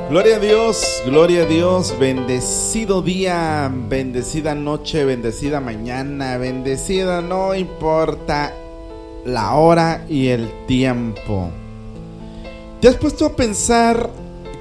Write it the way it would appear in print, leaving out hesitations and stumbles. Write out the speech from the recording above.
Gloria a Dios, bendecido día, bendecida noche, bendecida mañana, bendecida, no importa la hora y el tiempo. ¿Te has puesto a pensar